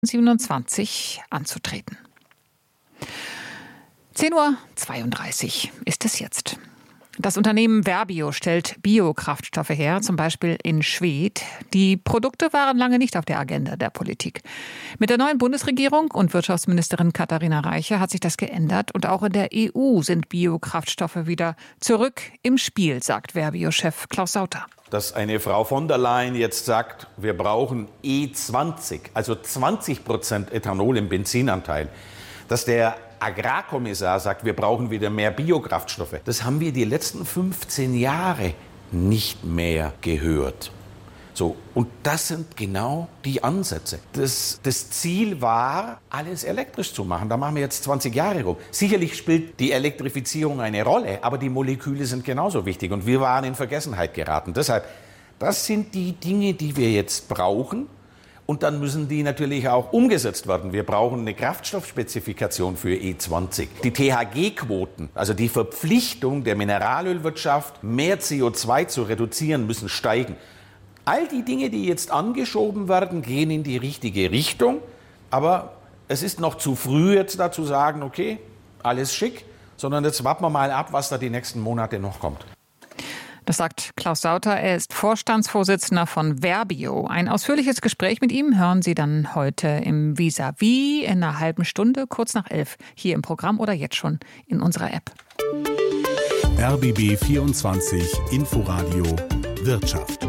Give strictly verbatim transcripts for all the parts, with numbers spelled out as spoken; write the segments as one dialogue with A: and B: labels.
A: siebenundzwanzig anzutreten. zehn Uhr zweiunddreißig ist es jetzt. Das Unternehmen Verbio stellt Biokraftstoffe her, zum Beispiel in Schwedt. Die Produkte waren lange nicht auf der Agenda der Politik. Mit der neuen Bundesregierung und Wirtschaftsministerin Katharina Reiche hat sich das geändert. Und auch in der E U sind Biokraftstoffe wieder zurück im Spiel, sagt Verbio-Chef Klaus Sauter.
B: Dass eine Frau von der Leyen jetzt sagt, wir brauchen E zwanzig, also zwanzig Prozent Ethanol im Benzinanteil, dass der Agrarkommissar sagt, wir brauchen wieder mehr Biokraftstoffe. Das haben wir die letzten fünfzehn Jahre nicht mehr gehört. So, und das sind genau die Ansätze. Das, das Ziel war, alles elektrisch zu machen. Da machen wir jetzt zwanzig Jahre rum. Sicherlich spielt die Elektrifizierung eine Rolle, aber die Moleküle sind genauso wichtig. Und wir waren in Vergessenheit geraten. Deshalb, das sind die Dinge, die wir jetzt brauchen. Und dann müssen die natürlich auch umgesetzt werden. Wir brauchen eine Kraftstoffspezifikation für E zwanzig. Die T H G-Quoten, also die Verpflichtung der Mineralölwirtschaft, mehr C O zwei zu reduzieren, müssen steigen. All die Dinge, die jetzt angeschoben werden, gehen in die richtige Richtung. Aber es ist noch zu früh, jetzt da zu sagen, okay, alles schick, sondern jetzt warten wir mal ab, was da die nächsten Monate noch kommt.
A: Das sagt Klaus Sauter. Er ist Vorstandsvorsitzender von Verbio. Ein ausführliches Gespräch mit ihm hören Sie dann heute im Vis-à-vis in einer halben Stunde, kurz nach elf, hier im Programm oder jetzt schon in unserer App.
C: R B B vierundzwanzig Inforadio Wirtschaft.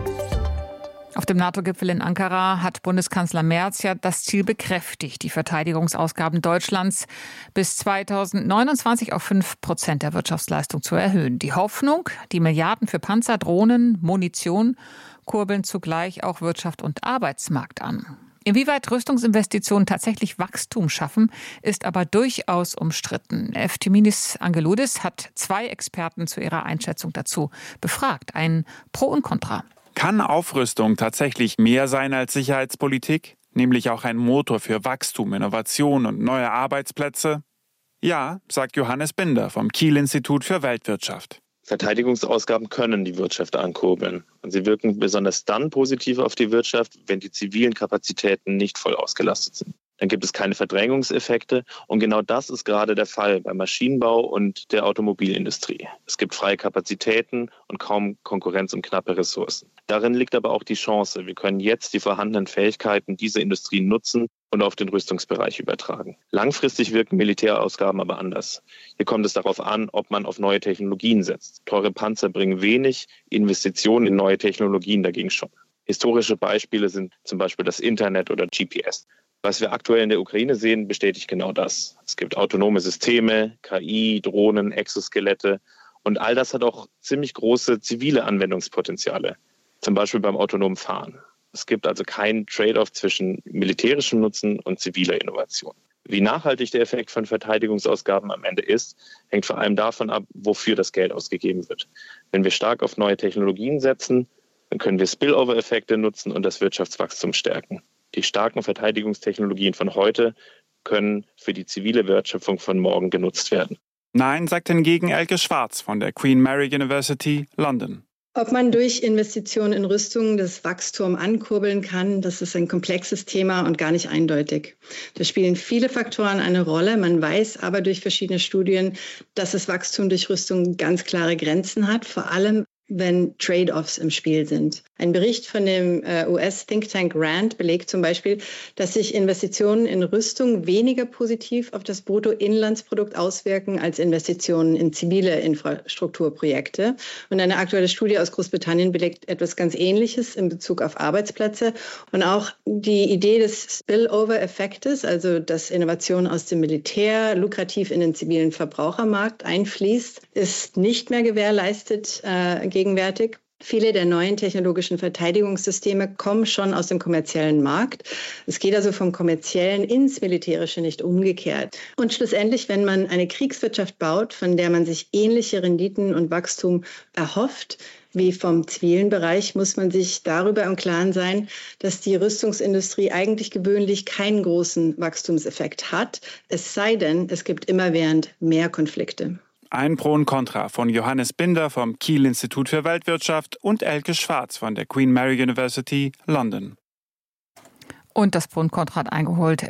A: Auf dem NATO-Gipfel in Ankara hat Bundeskanzler Merz ja das Ziel bekräftigt, die Verteidigungsausgaben Deutschlands bis zweitausendneunundzwanzig auf fünf Prozent der Wirtschaftsleistung zu erhöhen. Die Hoffnung, die Milliarden für Panzer, Drohnen, Munition kurbeln zugleich auch Wirtschaft und Arbeitsmarkt an. Inwieweit Rüstungsinvestitionen tatsächlich Wachstum schaffen, ist aber durchaus umstritten. Efthyminis Angeloudis hat zwei Experten zu ihrer Einschätzung dazu befragt. Ein Pro und Contra.
D: Kann Aufrüstung tatsächlich mehr sein als Sicherheitspolitik? Nämlich auch ein Motor für Wachstum, Innovation und neue Arbeitsplätze? Ja, sagt Johannes Binder vom Kiel-Institut für Weltwirtschaft.
E: Verteidigungsausgaben können die Wirtschaft ankurbeln. Und sie wirken besonders dann positiv auf die Wirtschaft, wenn die zivilen Kapazitäten nicht voll ausgelastet sind. Dann gibt es keine Verdrängungseffekte. Und genau das ist gerade der Fall beim Maschinenbau und der Automobilindustrie. Es gibt freie Kapazitäten und kaum Konkurrenz um knappe Ressourcen. Darin liegt aber auch die Chance. Wir können jetzt die vorhandenen Fähigkeiten dieser Industrien nutzen und auf den Rüstungsbereich übertragen. Langfristig wirken Militärausgaben aber anders. Hier kommt es darauf an, ob man auf neue Technologien setzt. Teure Panzer bringen wenig, Investitionen in neue Technologien dagegen schon. Historische Beispiele sind zum Beispiel das Internet oder G P S. Was wir aktuell in der Ukraine sehen, bestätigt genau das. Es gibt autonome Systeme, K I, Drohnen, Exoskelette und all das hat auch ziemlich große zivile Anwendungspotenziale, zum Beispiel beim autonomen Fahren. Es gibt also keinen Trade-off zwischen militärischem Nutzen und ziviler Innovation. Wie nachhaltig der Effekt von Verteidigungsausgaben am Ende ist, hängt vor allem davon ab, wofür das Geld ausgegeben wird. Wenn wir stark auf neue Technologien setzen, dann können wir Spillover-Effekte nutzen und das Wirtschaftswachstum stärken. Die starken Verteidigungstechnologien von heute können für die zivile Wertschöpfung von morgen genutzt werden.
D: Nein, sagt hingegen Elke Schwarz von der Queen Mary University, London.
F: Ob man durch Investitionen in Rüstung das Wachstum ankurbeln kann, das ist ein komplexes Thema und gar nicht eindeutig. Da spielen viele Faktoren eine Rolle. Man weiß aber durch verschiedene Studien, dass das Wachstum durch Rüstung ganz klare Grenzen hat, vor allem wenn Trade-offs im Spiel sind. Ein Bericht von dem äh, U S-Thinktank RAND belegt zum Beispiel, dass sich Investitionen in Rüstung weniger positiv auf das Bruttoinlandsprodukt auswirken als Investitionen in zivile Infrastrukturprojekte. Und eine aktuelle Studie aus Großbritannien belegt etwas ganz Ähnliches in Bezug auf Arbeitsplätze. Und auch die Idee des Spillover-Effektes, also dass Innovation aus dem Militär lukrativ in den zivilen Verbrauchermarkt einfließt, ist nicht mehr gewährleistet äh, gegenwärtig. Viele der neuen technologischen Verteidigungssysteme kommen schon aus dem kommerziellen Markt. Es geht also vom Kommerziellen ins Militärische, nicht umgekehrt. Und schlussendlich, wenn man eine Kriegswirtschaft baut, von der man sich ähnliche Renditen und Wachstum erhofft, wie vom zivilen Bereich, muss man sich darüber im Klaren sein, dass die Rüstungsindustrie eigentlich gewöhnlich keinen großen Wachstumseffekt hat, es sei denn, es gibt immerwährend mehr Konflikte.
D: Ein Pro und Contra von Johannes Binder vom Kiel-Institut für Weltwirtschaft und Elke Schwarz von der Queen Mary University, London.
A: Und das Pro und Contra hat eingeholt